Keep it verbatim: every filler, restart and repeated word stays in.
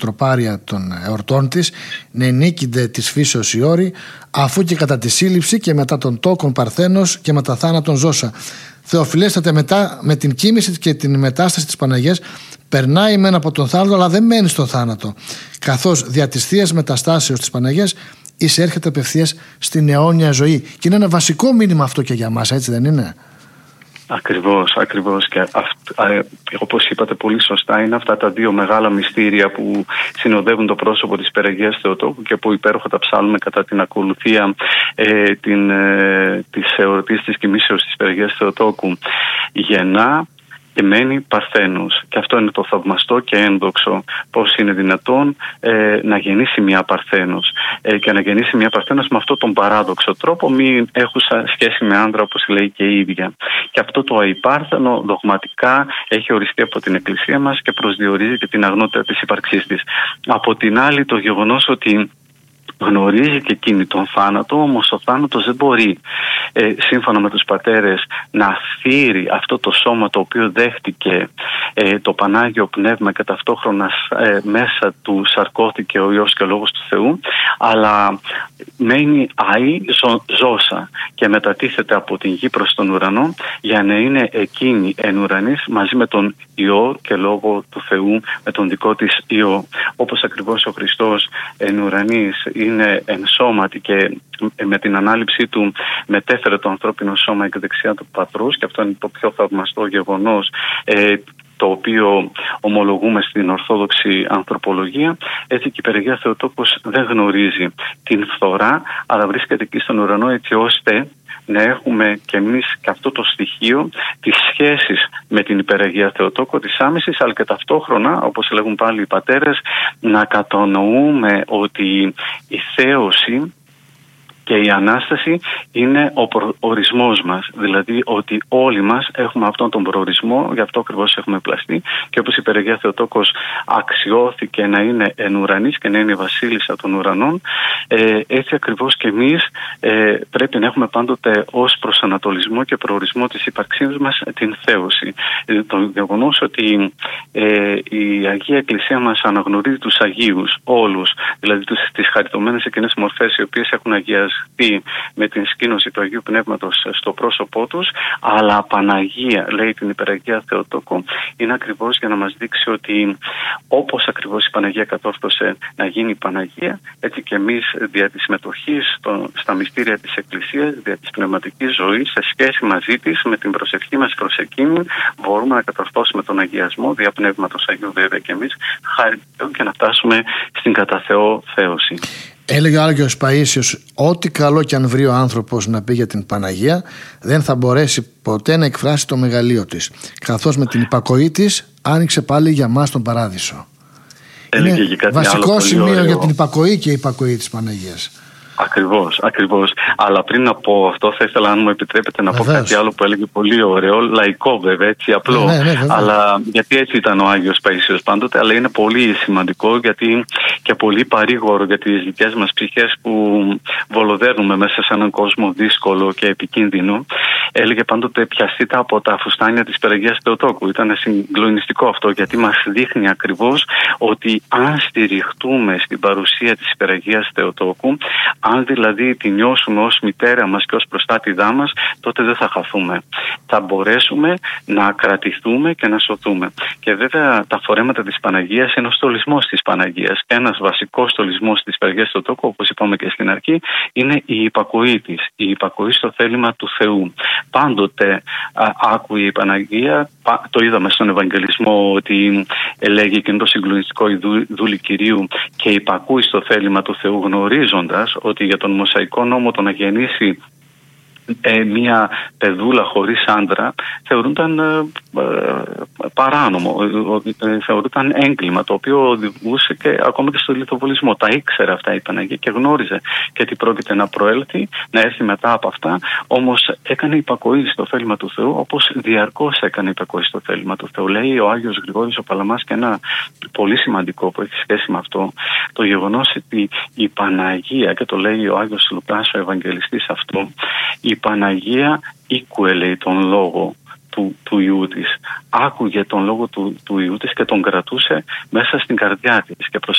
τροπάρια των εορτών της, νενίκηνται της φύσεως οι όροι, αφού και κατά τη σύλληψη και μετά τον τόκον Παρθένος και μετά θάνατον ζώσα. Θεοφιλέστατε, μετά με την κοίμηση και την μετάσταση της Παναγίας περνάει μεν από τον θάνατο, αλλά δεν μένει στον θάνατο, καθώς δια της θείας μεταστάσεως της Παναγίας εισέρχεται απευθείας στην αιώνια ζωή. Και είναι ένα βασικό μήνυμα αυτό και για μας, έτσι δεν είναι? Ακριβώς, ακριβώς. Και όπως είπατε πολύ σωστά, είναι αυτά τα δύο μεγάλα μυστήρια που συνοδεύουν το πρόσωπο της Υπεραγίας Θεοτόκου και που υπέροχα τα ψάλουμε κατά την ακολουθία ε, την, ε, της εορτής της κοιμήσεως της Υπεραγίας Θεοτόκου. Γεννά και μένει Παρθένος. Και αυτό είναι το θαυμαστό και ένδοξο. Πώς είναι δυνατόν ε, να γεννήσει μια Παρθένος ε, και να γεννήσει μια Παρθένος με αυτόν τον παράδοξο τρόπο, μην έχουσα σχέση με άντρα, όπως λέει και η ίδια. Και αυτό το αϊπάρθενο δογματικά έχει οριστεί από την Εκκλησία μας και προσδιορίζει και την αγνότητα της ύπαρξής της. Από την άλλη, το γεγονός ότι γνωρίζει και εκείνη τον θάνατο, όμως ο θάνατος δεν μπορεί ε, σύμφωνα με τους πατέρες να φύρει αυτό το σώμα το οποίο δέχτηκε ε, το Πανάγιο Πνεύμα και ταυτόχρονα ε, μέσα του σαρκώθηκε ο Υιός και ο Λόγος του Θεού, αλλά μένει αή ζω, ζώσα και μετατίθεται από την γη προς τον ουρανό για να είναι εκείνη εν ουρανής μαζί με τον Υιό και Λόγο του Θεού, με τον δικό της Υιό. Όπως ακριβώς ο Χριστός εν ουρανής είναι εν σώματι και με την ανάληψή του μετέφερε το ανθρώπινο σώμα εκ δεξιά του Πατρός, και αυτό είναι το πιο θαυμαστό γεγονός ε, το οποίο ομολογούμε στην Ορθόδοξη Ανθρωπολογία. Έτσι και η Υπεραγία Θεοτόκος δεν γνωρίζει την φθορά, αλλά βρίσκεται εκεί στον ουρανό, έτσι ώστε να έχουμε και εμείς και αυτό το στοιχείο της σχέσης με την Υπεραγία Θεοτόκο, της άμεσης, αλλά και ταυτόχρονα, όπως λέγουν πάλι οι πατέρες, να κατανοούμε ότι η θέωση και η Ανάσταση είναι ο προορισμός μας. Δηλαδή ότι όλοι μας έχουμε αυτόν τον προορισμό, γι' αυτό ακριβώς έχουμε πλαστεί. Και όπως η Υπεραγία Θεοτόκος αξιώθηκε να είναι εν ουρανής και να είναι η βασίλισσα των ουρανών, ε, έτσι ακριβώς και εμείς ε, πρέπει να έχουμε πάντοτε ως προσανατολισμό και προορισμό της ύπαρξής μας την θέωση. Ε, το γεγονός ότι ε, η Αγία Εκκλησία μας αναγνωρίζει τους Αγίους όλους, δηλαδή τους, τις χαριτωμένες εκείνες μορφές οι οποίες έχουν αγιάσει με την σκήνωση του Αγίου Πνεύματος στο πρόσωπό τους, αλλά Παναγία, λέει την Υπεραγία Θεοτόκο, είναι ακριβώς για να μας δείξει ότι όπως ακριβώς η Παναγία κατόρθωσε να γίνει Παναγία, έτσι και εμείς δια της συμμετοχής στα μυστήρια της Εκκλησίας, δια της πνευματικής ζωής, σε σχέση μαζί της, με την προσευχή μας προς εκείνη, μπορούμε να κατορθώσουμε τον αγιασμό δια Πνεύματος Αγίου, βέβαια και εμείς, χάρη και να φτάσουμε στην κατά Θεό θέωση. Έλεγε ο Άγιος Παΐσιος, ό,τι καλό κι αν βρει ο άνθρωπος να πει για την Παναγία, δεν θα μπορέσει ποτέ να εκφράσει το μεγαλείο της, καθώς με την υπακοή της άνοιξε πάλι για μας τον παράδεισο. Έλεγε Είναι και κάτι βασικό άλλο σημείο ωραίο για την υπακοή και η υπακοή της Παναγίας. Ακριβώς, ακριβώς. Αλλά πριν να πω αυτό, θα ήθελα, αν μου επιτρέπετε, να Βεβαίως. πω κάτι άλλο που έλεγε πολύ ωραίο, λαϊκό βέβαια, έτσι απλό. Ναι, ναι, ναι, αλλά γιατί έτσι ήταν ο Άγιος Παΐσιος πάντοτε, αλλά είναι πολύ σημαντικό γιατί και πολύ παρήγορο για τις δικές μας ψυχές που βολοδέρνουμε μέσα σε έναν κόσμο δύσκολο και επικίνδυνο. Έλεγε πάντοτε, πιαστείτε από τα φουστάνια της Υπεραγίας Θεοτόκου. Ήταν συγκλονιστικό αυτό, γιατί μας δείχνει ακριβώς ότι αν στηριχτούμε στην παρουσία της Υπεραγίας Θεοτόκου, αν δηλαδή τη νιώσουμε ως μητέρα μας και ως προστάτηδά μας, τότε δεν θα χαθούμε. Θα μπορέσουμε να κρατηθούμε και να σωθούμε. Και βέβαια τα φορέματα της Παναγίας είναι ο στολισμός της Παναγίας. Και ένας βασικός στολισμός της Υπεραγίας Θεοτόκου, όπως είπαμε και στην αρχή, είναι η υπακοή της. Η υπακοή στο θέλημα του Θεού. Πάντοτε α, άκουε η Παναγία, το είδαμε στον Ευαγγελισμό ότι έλεγε εκείνο το συγκλονιστικό η δού, δούλη Κυρίου και υπακούει στο θέλημα του Θεού, γνωρίζοντας ότι για τον Μωσαϊκό νόμο το να γεννήσει ε, μια παιδούλα χωρίς άντρα θεωρούνταν ε, ε, παράνομο, ε, θεωρούνταν έγκλημα, το οποίο οδηγούσε και ακόμα και στο λιθοβολισμό. Τα ήξερε αυτά η Παναγία και γνώριζε και τι πρόκειται να προέλθει, να έρθει μετά από αυτά, όμως έκανε υπακοή στο θέλημα του Θεού, όπως διαρκώς έκανε υπακοή στο θέλημα του Θεού. Λέει ο Άγιος Γρηγόρης ο Παλαμάς και ένα πολύ σημαντικό που έχει σχέση με αυτό, το γεγονός ότι η Παναγία, και το λέει ο Άγιος Λουκάς ο Ευαγγελιστής αυτό, η Παναγία ήκουε, λέει, τον λόγο του, του Υιού της. Άκουγε τον λόγο του, του Υιού της και τον κρατούσε μέσα στην καρδιά της και